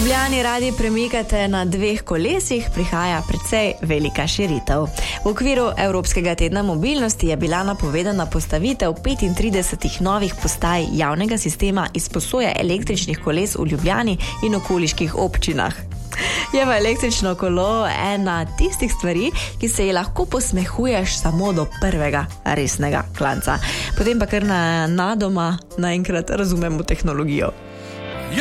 Ljubljani radi premikate na 2 kolesih, prihaja precej velika širitev. V okviru Evropskega tedna mobilnosti je bila napovedana postavitev 35 novih postaj javnega sistema izposoje električnih koles v Ljubljani in okoliških občinah. Je pa električno kolo ena tistih stvari, ki se ji lahko posmehuješ samo do prvega resnega klanca. Potem pa kar na doma naenkrat razumemo tehnologijo.